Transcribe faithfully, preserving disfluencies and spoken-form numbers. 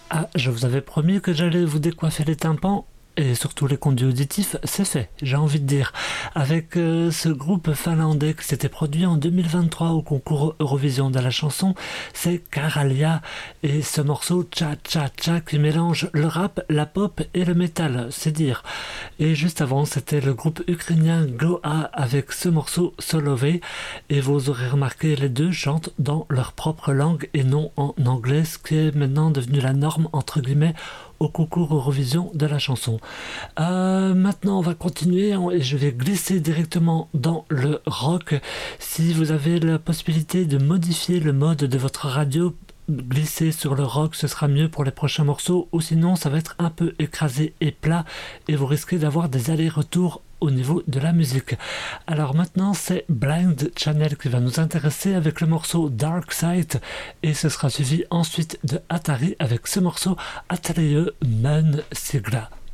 Ah, je vous avais promis que j'allais vous décoiffer les tympans et surtout les conduits auditifs, c'est fait, j'ai envie de dire. Avec euh, ce groupe finlandais qui s'était produit en deux mille vingt-trois au concours Eurovision de la chanson, c'est Karalia et ce morceau Cha Cha Cha qui mélange le rap, la pop et le métal, c'est dire. Et juste avant, c'était le groupe ukrainien Goa avec ce morceau Solové et vous aurez remarqué, les deux chantent dans leur propre langue et non en anglais, ce qui est maintenant devenu la norme entre guillemets au concours Eurovision de la chanson. Euh, maintenant, on va continuer et je vais glisser directement dans le rock. Si vous avez la possibilité de modifier le mode de votre radio, glisser sur le rock, ce sera mieux pour les prochains morceaux, ou sinon ça va être un peu écrasé et plat et vous risquez d'avoir des allers-retours au niveau de la musique. Alors maintenant, c'est Blind Channel qui va nous intéresser avec le morceau Dark Side et ce sera suivi ensuite de Atari avec ce morceau Atelier Men Sigla.